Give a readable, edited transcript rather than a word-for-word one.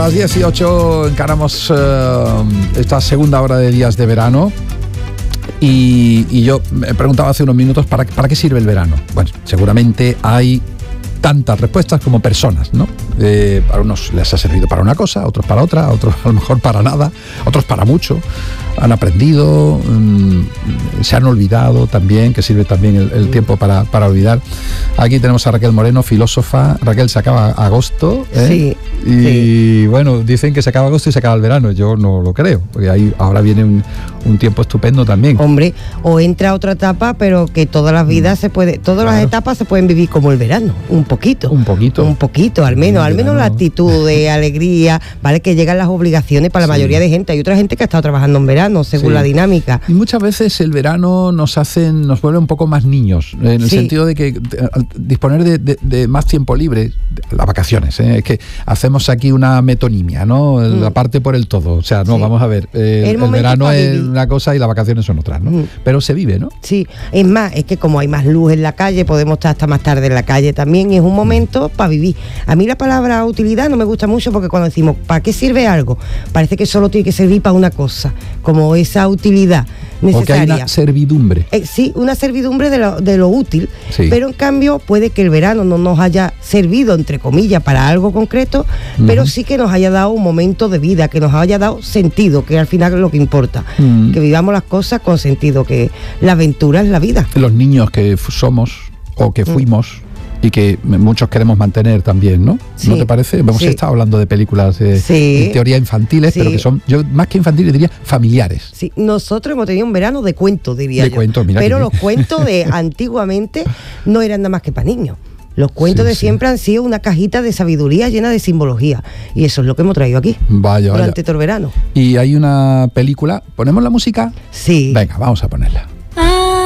las 18 encaramos esta segunda hora de días de verano. Y yo me preguntaba hace unos minutos, ¿para qué sirve el verano? Bueno, seguramente hay tantas respuestas como personas, ¿no? Para unos les ha servido para una cosa, otros para otra, otros a lo mejor para nada, otros para mucho. Han aprendido, se han olvidado también, que sirve también el tiempo para olvidar. Aquí tenemos a Raquel Moreno, filósofa. Raquel, se acaba agosto, ¿eh? Sí. Y bueno, dicen que se acaba agosto y se acaba el verano. Yo no lo creo, porque ahí ahora viene un tiempo estupendo también. Hombre, o entra otra etapa, pero que todas las vidas todas las etapas se pueden vivir como el verano, un poquito, al menos la actitud de alegría, ¿vale? Que llegan las obligaciones para la mayoría de gente. Hay otra gente que ha estado trabajando en verano, según la dinámica. Y muchas veces el verano nos vuelve un poco más niños, en el sentido de que al disponer de más tiempo libre, las vacaciones, es que hacemos aquí una metonimia, ¿no? La parte por el todo. O sea, no, vamos a ver, el verano es una cosa y las vacaciones son otras, ¿no? Pero se vive, ¿no? Sí, es más, es que como hay más luz en la calle, podemos estar hasta más tarde en la calle también, y es un momento para vivir. A mí la palabra utilidad no me gusta mucho, porque cuando decimos ¿para qué sirve algo? Parece que solo tiene que servir para una cosa, como esa utilidad necesaria. Porque hay una servidumbre. Sí, una servidumbre de lo útil, pero en cambio puede que el verano no nos haya servido, entre comillas, para algo concreto, pero sí que nos haya dado un momento de vida, que nos haya dado sentido, que al final es lo que importa, que vivamos las cosas con sentido, que la aventura es la vida. Los niños que somos o que fuimos y que muchos queremos mantener también, ¿no? Sí. ¿No te parece? Hemos estado hablando de películas en teoría infantiles, pero que son, yo más que infantiles diría familiares. Sí, nosotros hemos tenido un verano de cuento, diría yo. Cuento, mira, pero los cuentos de antiguamente no eran nada más que para niños. Los cuentos de siempre han sido una cajita de sabiduría llena de simbología. Y eso es lo que hemos traído aquí. Durante todo el verano. Y hay una película. ¿Ponemos la música? Sí. Venga, vamos a ponerla.